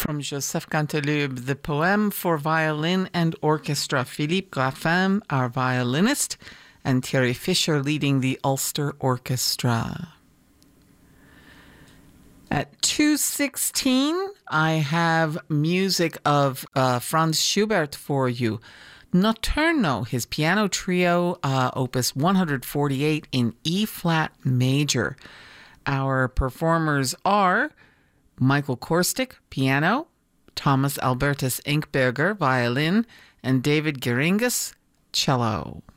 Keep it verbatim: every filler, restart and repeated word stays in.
from Joseph Canteloube, the poem for violin and orchestra. Philippe Graffin, our violinist, and Thierry Fischer leading the Ulster Orchestra. At two sixteen, I have music of uh, Franz Schubert for you. Notturno, his piano trio, uh, opus one forty-eight in E-flat major. Our performers are Michael Korstic, piano, Thomas Albertus Inkberger, violin, and David Geringas, cello.